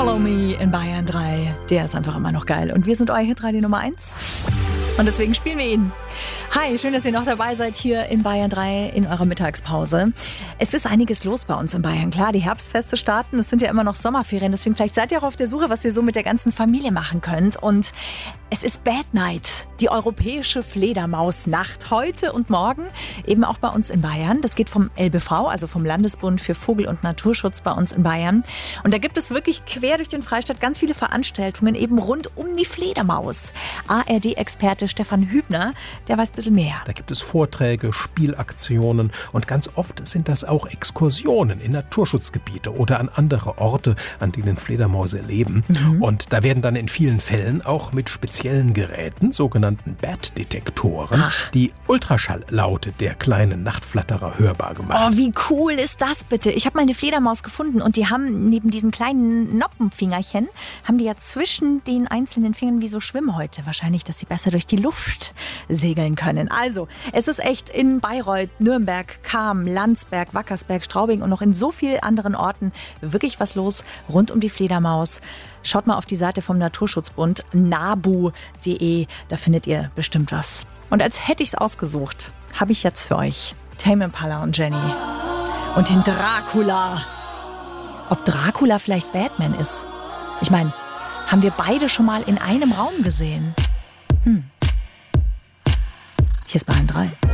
Follow Me in Bayern 3. Der ist einfach immer noch geil. Und wir sind euer Hitradio Nummer 1. Und deswegen spielen wir ihn. Hi, schön, dass ihr noch dabei seid hier in Bayern 3 in eurer Mittagspause. Es ist einiges los bei uns in Bayern. Klar, die Herbstfeste starten. Es sind ja immer noch Sommerferien. Deswegen vielleicht seid ihr auch auf der Suche, was ihr so mit der ganzen Familie machen könnt. Und es ist Bad Night, die europäische Fledermausnacht. Heute und morgen eben auch bei uns in Bayern. Das geht vom LBV, also vom Landesbund für Vogel- und Naturschutz bei uns in Bayern. Und da gibt es wirklich quer durch den Freistaat ganz viele Veranstaltungen eben rund um die Fledermaus. ARD-Experte Stefan Hübner, der weiß ein bisschen mehr. Da gibt es Vorträge, Spielaktionen und ganz oft sind das auch Exkursionen in Naturschutzgebiete oder an andere Orte, an denen Fledermäuse leben. Und da werden dann in vielen Fällen auch mit speziellen Geräten, sogenannten Bat-Detektoren, die Ultraschallaute der kleinen Nachtflatterer hörbar gemacht. Oh, wie cool ist das bitte? Ich habe mal eine Fledermaus gefunden und die haben neben diesen kleinen Noppenfingerchen, haben die ja zwischen den einzelnen Fingern wie so Schwimmhäute. Wahrscheinlich, dass sie besser durch die Luft segeln können. Also, es ist echt in Bayreuth, Nürnberg, Cham, Landsberg, Wackersberg, Straubing und noch in so vielen anderen Orten wirklich was los rund um die Fledermaus. Schaut mal auf die Seite vom Naturschutzbund nabu.de, da findet ihr bestimmt was. Und als hätte ich es ausgesucht, habe ich jetzt für euch Tame Impala und Jenny und den Dracula. Ob Dracula vielleicht Batman ist? Ich meine, haben wir beide schon mal in einem Raum gesehen? Hier ist Bayern 3.